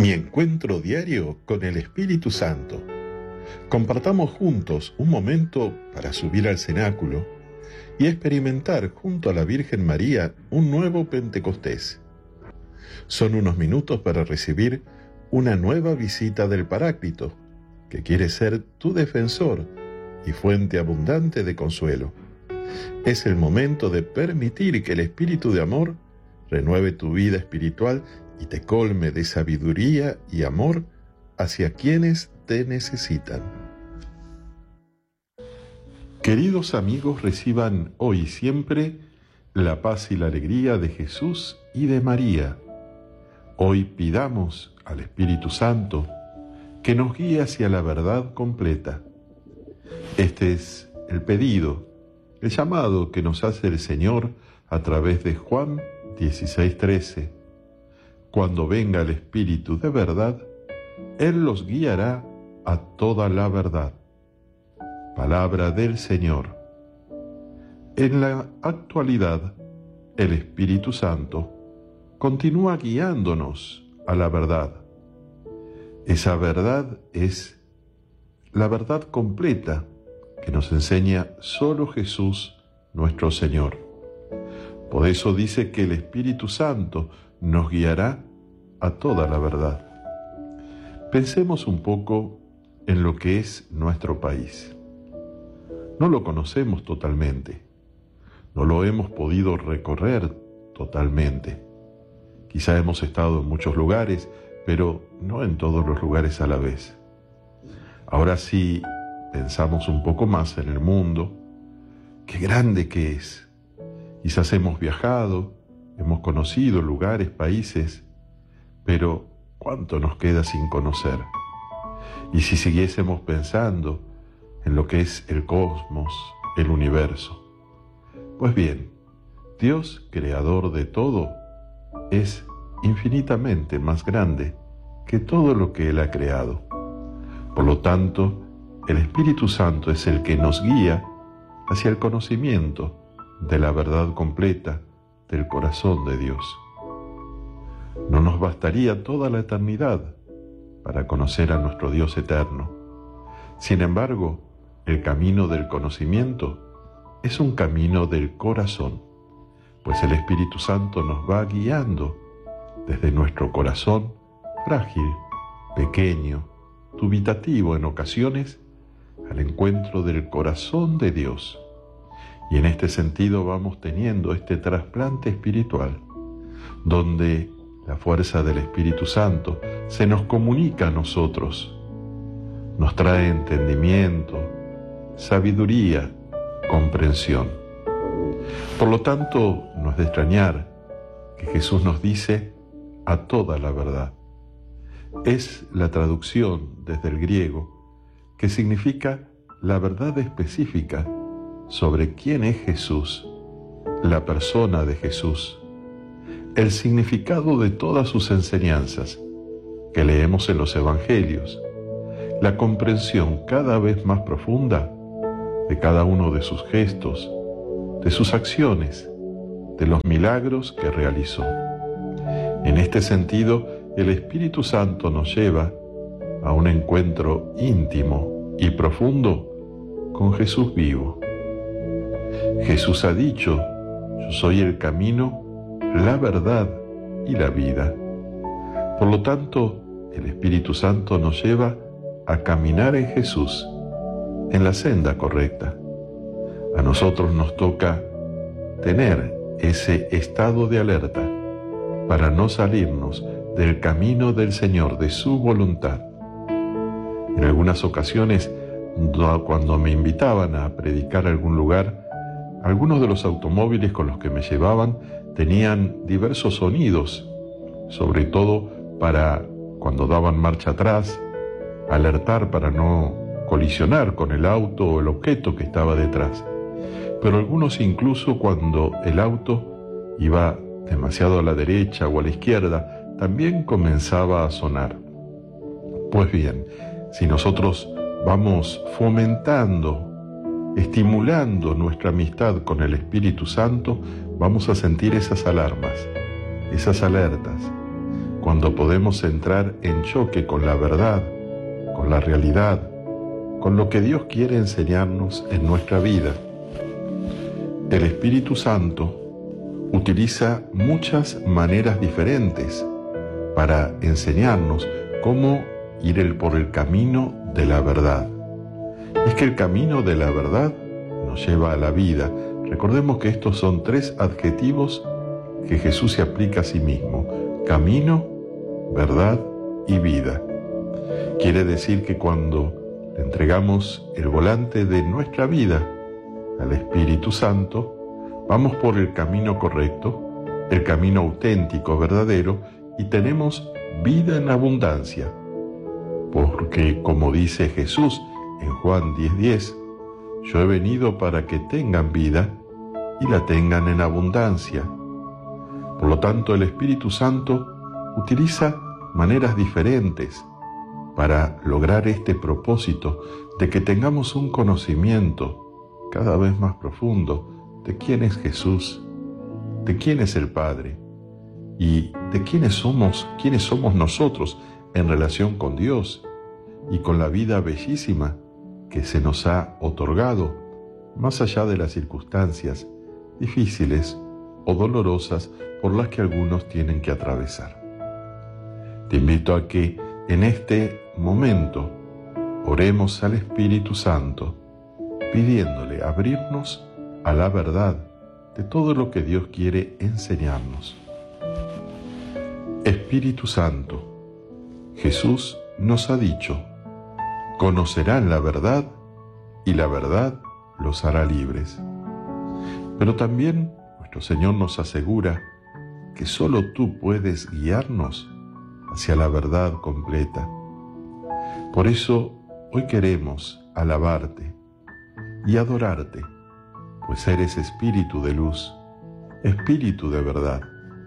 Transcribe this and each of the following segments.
Mi encuentro diario con el Espíritu Santo. Compartamos juntos un momento para subir al cenáculo y experimentar junto a la Virgen María un nuevo Pentecostés. Son unos minutos para recibir una nueva visita del Paráclito, que quiere ser tu defensor y fuente abundante de consuelo. Es el momento de permitir que el Espíritu de amor renueve tu vida espiritual y te colme de sabiduría y amor hacia quienes te necesitan. Queridos amigos, reciban hoy y siempre la paz y la alegría de Jesús y de María. Hoy pidamos al Espíritu Santo que nos guíe hacia la verdad completa. Este es el pedido, el llamado que nos hace el Señor a través de Juan 16:13. Cuando venga el Espíritu de verdad, Él los guiará a toda la verdad. Palabra del Señor. En la actualidad, el Espíritu Santo continúa guiándonos a la verdad. Esa verdad es la verdad completa que nos enseña solo Jesús, nuestro Señor. Por eso dice que el Espíritu Santo nos guiará a toda la verdad. Pensemos un poco en lo que es nuestro país. No lo conocemos totalmente, no lo hemos podido recorrer totalmente. Quizá hemos estado en muchos lugares, pero no en todos los lugares a la vez. Ahora sí, pensamos un poco más en el mundo, qué grande que es. Quizás hemos viajado, hemos conocido lugares, países, pero ¿cuánto nos queda sin conocer? Y si siguiésemos pensando en lo que es el cosmos, el universo. Pues bien, Dios, creador de todo, es infinitamente más grande que todo lo que Él ha creado. Por lo tanto, el Espíritu Santo es el que nos guía hacia el conocimiento de la verdad completa del corazón de Dios. No nos bastaría toda la eternidad para conocer a nuestro Dios eterno. Sin embargo, el camino del conocimiento es un camino del corazón, pues el Espíritu Santo nos va guiando desde nuestro corazón frágil, pequeño, dubitativo en ocasiones, al encuentro del corazón de Dios. Y en este sentido vamos teniendo este trasplante espiritual, donde la fuerza del Espíritu Santo se nos comunica a nosotros, nos trae entendimiento, sabiduría, comprensión. Por lo tanto, no es de extrañar que Jesús nos dice a toda la verdad. Es la traducción desde el griego que significa la verdad específica sobre quién es Jesús, la persona de Jesús, el significado de todas sus enseñanzas que leemos en los Evangelios, la comprensión cada vez más profunda de cada uno de sus gestos, de sus acciones, de los milagros que realizó. En este sentido, el Espíritu Santo nos lleva a un encuentro íntimo y profundo con Jesús vivo. Jesús ha dicho: yo soy el camino, la verdad y la vida. Por lo tanto, el Espíritu Santo nos lleva a caminar en Jesús, en la senda correcta. A nosotros nos toca tener ese estado de alerta para no salirnos del camino del Señor, de su voluntad. En algunas ocasiones, cuando me invitaban a predicar a algún lugar, algunos de los automóviles con los que me llevaban tenían diversos sonidos, sobre todo para cuando daban marcha atrás, alertar para no colisionar con el auto o el objeto que estaba detrás. Pero algunos incluso cuando el auto iba demasiado a la derecha o a la izquierda, también comenzaba a sonar. Pues bien, si nosotros vamos fomentando, estimulando nuestra amistad con el Espíritu Santo, vamos a sentir esas alarmas, esas alertas. cuando podemos entrar en choque con la verdad, con la realidad, con lo que Dios quiere enseñarnos en nuestra vida. El Espíritu Santo utiliza muchas maneras diferentes para enseñarnos cómo ir por el camino de la verdad. Es que el camino de la verdad nos lleva a la vida. Recordemos que estos son 3 adjetivos que Jesús se aplica a sí mismo: camino, verdad y vida. Quiere decir que cuando le entregamos el volante de nuestra vida al Espíritu Santo, vamos por el camino correcto, el camino auténtico, verdadero, y tenemos vida en abundancia. Porque, como dice Jesús en Juan 10:10, yo he venido para que tengan vida y la tengan en abundancia. Por lo tanto, el Espíritu Santo utiliza maneras diferentes para lograr este propósito de que tengamos un conocimiento cada vez más profundo de quién es Jesús, de quién es el Padre y de quiénes somos nosotros en relación con Dios y con la vida bellísima que se nos ha otorgado, más allá de las circunstancias difíciles o dolorosas por las que algunos tienen que atravesar. Te invito a que en este momento oremos al Espíritu Santo, pidiéndole abrirnos a la verdad de todo lo que Dios quiere enseñarnos. Espíritu Santo, Jesús nos ha dicho: conocerán la verdad y la verdad los hará libres. Pero también nuestro Señor nos asegura que solo tú puedes guiarnos hacia la verdad completa. Por eso hoy queremos alabarte y adorarte, pues eres espíritu de luz, espíritu de verdad.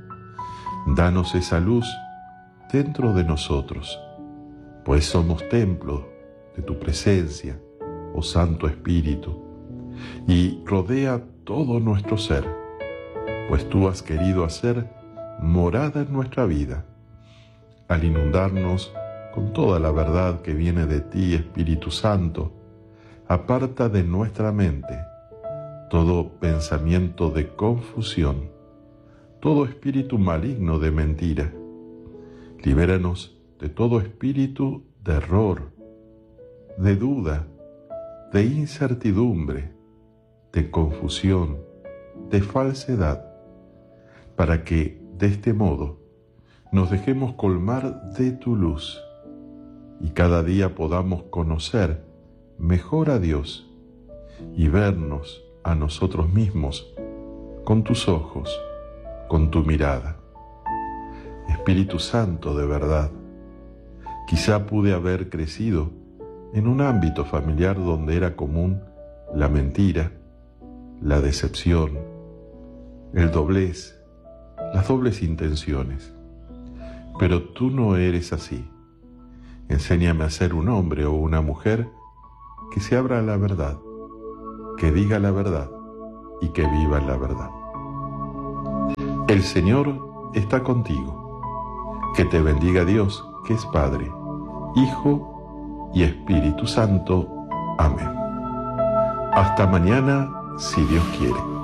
Danos esa luz dentro de nosotros, pues somos templo de tu presencia, oh Santo Espíritu, y rodea todo nuestro ser, pues tú has querido hacer morada en nuestra vida, al inundarnos con toda la verdad que viene de ti, Espíritu Santo. Aparta de nuestra mente todo pensamiento de confusión, todo espíritu maligno de mentira. Libéranos de todo espíritu de error, de duda, de incertidumbre, de confusión, de falsedad, para que de este modo nos dejemos colmar de tu luz y cada día podamos conocer mejor a Dios y vernos a nosotros mismos con tus ojos, con tu mirada. Espíritu Santo de verdad, quizá pude haber crecido en un ámbito familiar donde era común la mentira, la decepción, el doblez, las dobles intenciones. Pero tú no eres así. Enséñame a ser un hombre o una mujer que se abra a la verdad, que diga la verdad y que viva en la verdad. El Señor está contigo. Que te bendiga Dios, que es Padre, Hijo y Espíritu Santo. Amén. Hasta mañana, si Dios quiere.